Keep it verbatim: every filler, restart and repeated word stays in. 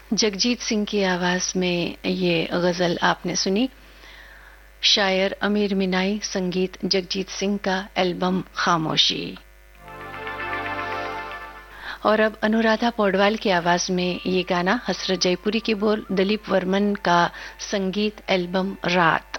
जगजीत सिंह की आवाज में ये गजल आपने सुनी। शायर अमीर मिनाई, संगीत जगजीत सिंह का, एल्बम खामोशी। और अब अनुराधा पौडवाल की आवाज में ये गाना, हसरत जयपुरी की बोल, दिलीप वर्मन का संगीत, एल्बम रात।